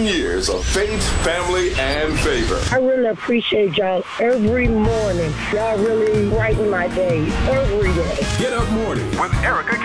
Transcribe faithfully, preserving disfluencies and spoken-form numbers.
fifteen years of faith, family, and favor. I really appreciate y'all every morning. Y'all really brighten my day every day. Get Up Morning with Erica